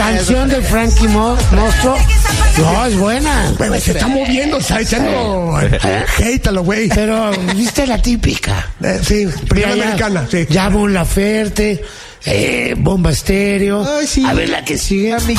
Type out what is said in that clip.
canción de Frankie Monstruo. No, es buena. Güey, se está moviendo, está echando hate a lo güey. Pero, viste la típica. Sí, primera Ya, americana, sí. Ya Mon Laferte, Bomba Estéreo. Ay, sí. A ver la que sigue. Mi